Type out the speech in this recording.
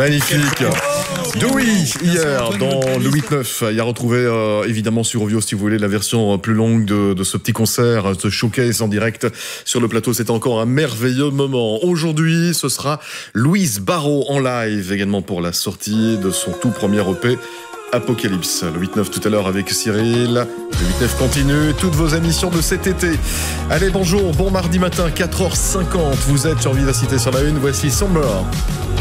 Magnifique. Dewey, hier, dans le 8-9. Il a retrouvé, évidemment, sur Ovio, si vous voulez, la version plus longue de ce petit concert, ce showcase en direct sur le plateau. C'était encore un merveilleux moment. Aujourd'hui, ce sera Louise Barrault en live, également pour la sortie de son tout premier EP, Apocalypse. Le 8-9 tout à l'heure avec Cyril. Le 8-9 continue, toutes vos émissions de cet été. Allez, bonjour, bon mardi matin, 4h50. Vous êtes sur Vivacité sur la Une. Voici Somber.